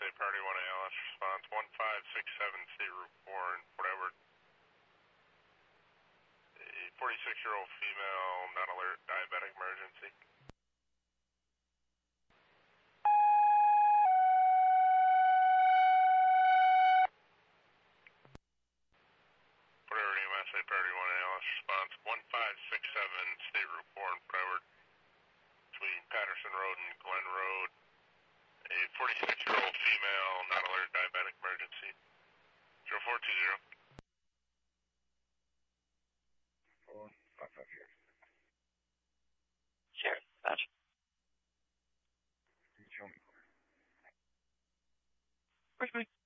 Priority 1 ALS response 1567 State Route 4 in Port Edward. A 46-year-old female, non-alert, diabetic emergency. Port Edward EMS, Priority 1 ALS response 1567 State Route 4 in Port Edward. Between Patterson Road and Glen Road. A 46-year-old female, non-alert, diabetic emergency. 0420. 455 here. Sure, gotcha. Show me. Where's my